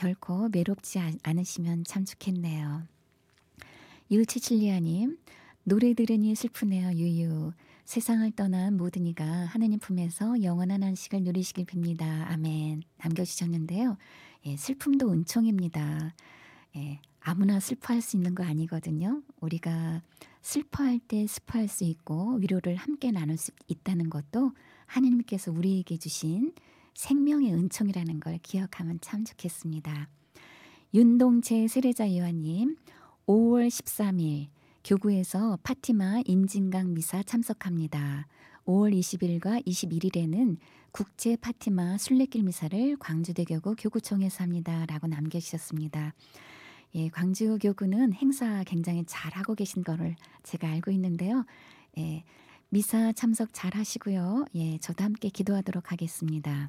결코 외롭지 않으시면 참 좋겠네요. 유치칠리아님, 노래 들으니 슬프네요. 유유. 세상을 떠난 모든 이가 하느님 품에서 영원한 안식을 누리시길 빕니다. 아멘. 남겨주셨는데요. 예, 슬픔도 은총입니다. 예, 아무나 슬퍼할 수 있는 거 아니거든요. 우리가 슬퍼할 때 슬퍼할 수 있고 위로를 함께 나눌 수 있다는 것도 하느님께서 우리에게 주신 생명의 은총이라는 걸 기억하면 참 좋겠습니다. 윤동채 세례자 요한님, 5월 13일 교구에서 파티마 인진강 미사 참석합니다. 5월 20일과 21일에는 국제 파티마 순례길 미사를 광주대교구 교구청에서 합니다. 라고 남겨주셨습니다. 예, 광주 교구는 행사 굉장히 잘하고 계신 거를 제가 알고 있는데요. 예, 미사 참석 잘 하시고요. 예, 저도 함께 기도하도록 하겠습니다.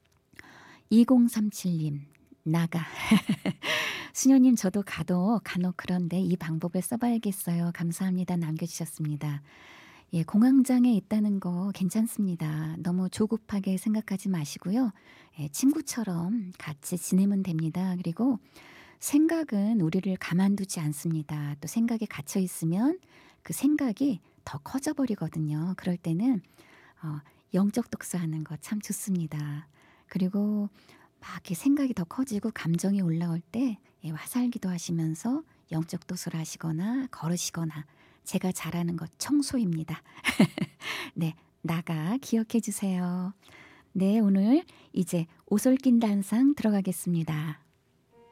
2037님, 나가. 수녀님, 저도 간혹 그런데 이 방법을 써봐야겠어요. 감사합니다. 남겨주셨습니다. 예, 공황장애 있다는 거 괜찮습니다. 너무 조급하게 생각하지 마시고요. 예, 친구처럼 같이 지내면 됩니다. 그리고 생각은 우리를 가만두지 않습니다. 또 생각에 갇혀 있으면 그 생각이 더 커져버리거든요. 그럴 때는 어, 영적 독서하는 거 참 좋습니다. 그리고 막 이렇게 생각이 더 커지고 감정이 올라올 때 예, 화살기도 하시면서 영적 독서를 하시거나 걸으시거나 제가 잘하는 것 청소입니다. 네, 나가 기억해 주세요. 네, 오늘 이제 오솔긴 단상 들어가겠습니다.